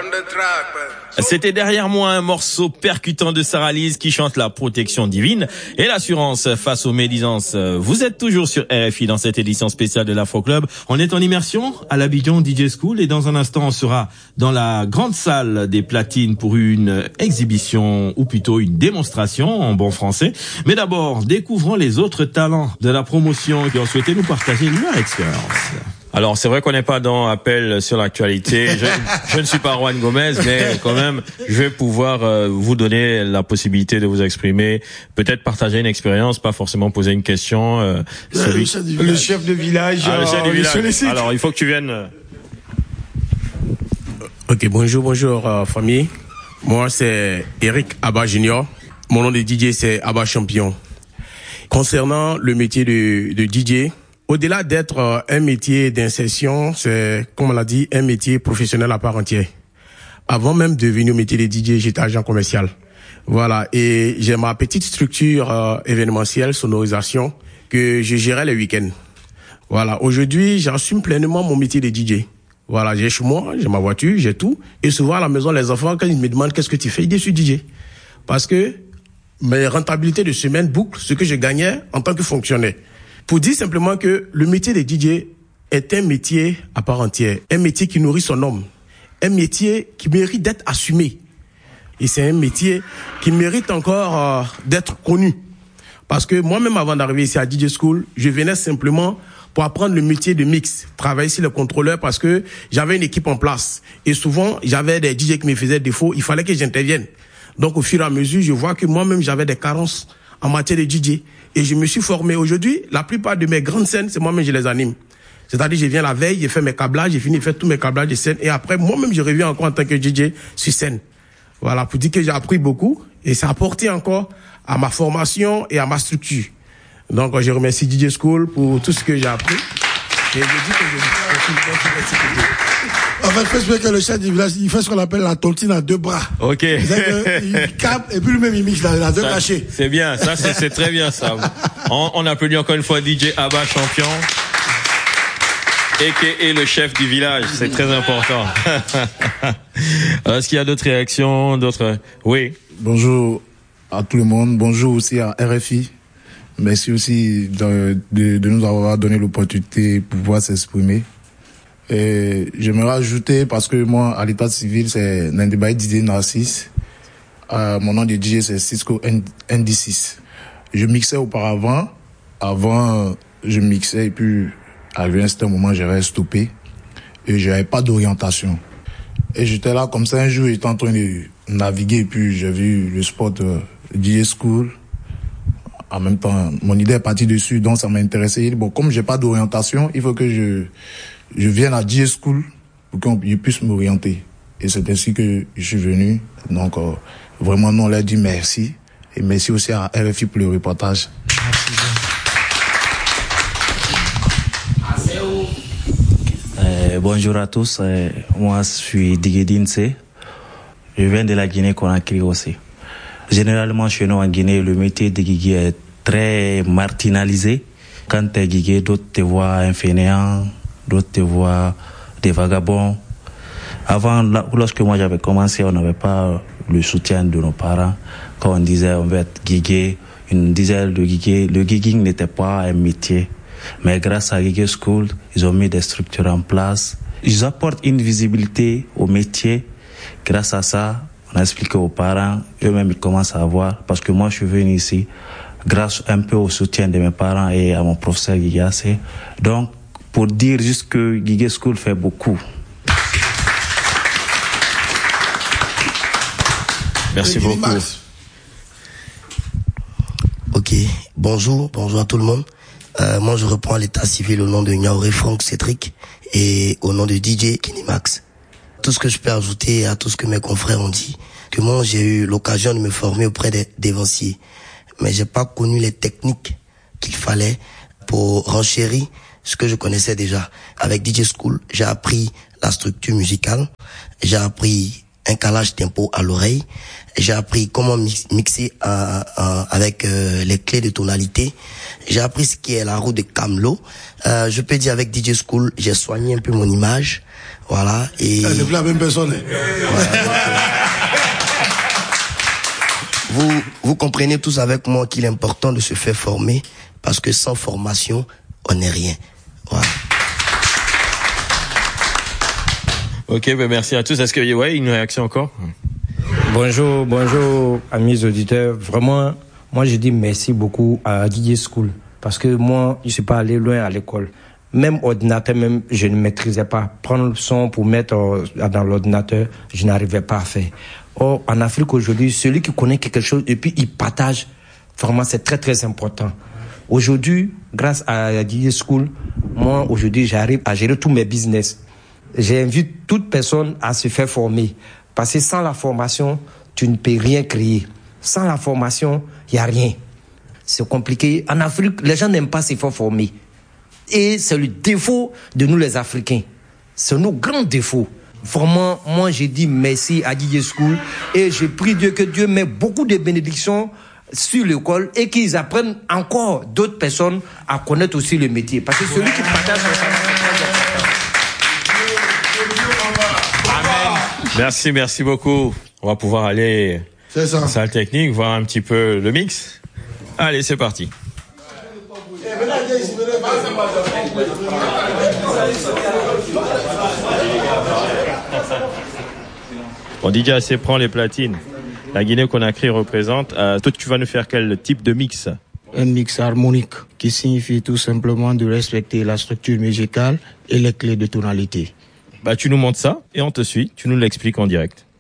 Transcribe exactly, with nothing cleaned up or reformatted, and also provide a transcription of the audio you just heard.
C'était derrière moi un morceau percutant de Sarah Lise qui chante la protection divine et l'assurance face aux médisances. Vous êtes toujours sur R F I dans cette édition spéciale de l'Afro Club. On est en immersion à l'Abidjan D J School et dans un instant on sera dans la grande salle des platines pour une exhibition ou plutôt une démonstration en bon français. Mais d'abord, découvrons les autres talents de la promotion qui ont souhaité nous partager leur expérience. Alors, c'est vrai qu'on n'est pas dans Appel sur l'actualité. Je, je ne suis pas Juan Gomez, mais quand même, je vais pouvoir euh, vous donner la possibilité de vous exprimer, peut-être partager une expérience, pas forcément poser une question. Euh, celui... le, chef le chef de village. Ah, le chef du village. Sollicite. Alors, il faut que tu viennes. Ok, bonjour, bonjour, euh, famille. Moi, c'est Eric Abba Junior. Mon nom de D J, c'est Abba Champion. Concernant le métier de, de D J, au-delà d'être euh, un métier d'insertion, c'est, comme on l'a dit, un métier professionnel à part entière. Avant même de venir au métier de D J, j'étais agent commercial. Voilà, et j'ai ma petite structure euh, événementielle, sonorisation, que je gérais les week-ends. Voilà, aujourd'hui, j'assume pleinement mon métier de D J. Voilà, j'ai chez moi, j'ai ma voiture, j'ai tout. Et souvent à la maison, les enfants, quand ils me demandent qu'est-ce que tu fais, ils disent je suis D J. Parce que mes rentabilités de semaine bouclent ce que je gagnais en tant que fonctionnaire. Pour dire simplement que le métier de D J est un métier à part entière, un métier qui nourrit son homme, un métier qui mérite d'être assumé. Et c'est un métier qui mérite encore euh, d'être connu. Parce que moi-même, avant d'arriver ici à D J School, je venais simplement pour apprendre le métier de mix, travailler sur le contrôleur parce que j'avais une équipe en place. Et souvent, j'avais des D J qui me faisaient défaut, il fallait que j'intervienne. Donc au fur et à mesure, je vois que moi-même, j'avais des carences en matière de D J. Et je me suis formé. Aujourd'hui, la plupart de mes grandes scènes, c'est moi-même je les anime. C'est-à-dire, je viens la veille, j'ai fait mes câblages, j'ai fini de faire tous mes câblages de scène. Et après, moi-même, je reviens encore en tant que D J sur scène. Voilà, pour dire que j'ai appris beaucoup. Et ça a apporté encore à ma formation et à ma structure. Donc, je remercie D J School pour tout ce que j'ai appris. Et je dis que je suis En fait, il faut expliquer que le chef du village, il fait ce qu'on appelle la tontine à deux bras. Ok. Il capte et puis lui-même il mixe la deux cachée. C'est bien, ça c'est, c'est très bien ça. On, on applaudit encore une fois D J Abba Champion, a k a le chef du village. C'est très important. Est-ce qu'il y a d'autres réactions, d'autres? Oui. Bonjour à tout le monde. Bonjour aussi à R F I. Merci aussi de, de, de nous avoir donné l'opportunité pour pouvoir s'exprimer. Et j'aimerais ajouter, parce que moi, à l'état civil, c'est Nandibay Didier Narcisse. Euh, mon nom de D J, c'est Cisco N D six. Je mixais auparavant. Avant, je mixais et puis, arrivé à un certain moment, j'avais stoppé. Et j'avais pas d'orientation. Et j'étais là comme ça, un jour, j'étais en train de naviguer et puis j'ai vu le spot euh, D J School. En même temps, mon idée est partie dessus, donc ça m'a intéressé. Bon, comme j'ai pas d'orientation, il faut que je... je viens à D J School pour qu'on puisse m'orienter. Et c'est ainsi que je suis venu. Donc, euh, vraiment, nous, on leur dit merci. Et merci aussi à R F I pour le reportage. Euh, bonjour à tous. Euh, moi, je suis Digedin C. Je viens de la Guinée-Conakry aussi. Généralement, chez nous en Guinée, le métier de guiguier est très marginalisé. Quand tu es guiguier, d'autres te voient un fainéant, d'autres te voient des vagabonds. Avant, lorsque moi j'avais commencé, on n'avait pas le soutien de nos parents. Quand on disait on veut être guiguier, une dizaine de guiguier, le gigging n'était pas un métier. Mais grâce à Guiguier School, ils ont mis des structures en place. Ils apportent une visibilité au métier. Grâce à ça, on a expliqué aux parents, eux-mêmes ils commencent à voir. Parce que moi je suis venu ici grâce un peu au soutien de mes parents et à mon professeur Guiguier. Donc, pour dire juste que Guiguier School fait beaucoup. Merci beaucoup. Ok, bonjour, bonjour à tout le monde. Euh, moi je reprends l'état civil au nom de Niaouré Franck Cédric et au nom de D J Kinimax. Tout ce que je peux ajouter à tout ce que mes confrères ont dit, que moi j'ai eu l'occasion de me former auprès des dévanciers, mais j'ai pas connu les techniques qu'il fallait pour renchérir ce que je connaissais déjà. Avec D J School, j'ai appris la structure musicale, j'ai appris un calage tempo à l'oreille, j'ai appris comment mixer euh, euh, avec euh, les clés de tonalité, j'ai appris ce qui est la roue de Camlo. Euh, je peux dire avec D J School, j'ai soigné un peu mon image. Voilà. Et c'est plus la même personne. voilà. Vous, vous comprenez tous avec moi qu'il est important de se faire former parce que sans formation, on n'est rien. Voilà. Ok, ben merci à tous. Est-ce que, ouais, une réaction encore? Bonjour, bonjour, amis auditeurs. Vraiment, moi, je dis merci beaucoup à Didier School parce que moi, je suis pas allé loin à l'école. Même ordinateur, même, je ne maîtrisais pas. Prendre le son pour mettre euh, dans l'ordinateur, je n'arrivais pas à faire. Or, en Afrique aujourd'hui, celui qui connaît quelque chose et puis il partage, vraiment, c'est très, très important. Aujourd'hui, grâce à Didier School, moi, aujourd'hui, j'arrive à gérer tous mes business. J'invite toute personne à se faire former. Parce que sans la formation, tu ne peux rien créer. Sans la formation, il n'y a rien. C'est compliqué. En Afrique, les gens n'aiment pas se faire former. Et c'est le défaut de nous les Africains. C'est nos grands défauts. Vraiment, moi, j'ai dit merci à Didier School et je prie Dieu que Dieu met beaucoup de bénédictions sur l'école et qu'ils apprennent encore d'autres personnes à connaître aussi le métier. Parce que celui qui partage son savoir, Amen. Merci, merci beaucoup. On va pouvoir aller C'est ça. en salle technique, voir un petit peu le mix. Allez, c'est parti. Bon, D J A C prend les platines. La Guinée-Conakry représente. Euh, toi, tu vas nous faire quel type de mix? Un mix harmonique qui signifie tout simplement de respecter la structure musicale et les clés de tonalité. Bah, tu nous montres ça et on te suit. Tu nous l'expliques en direct.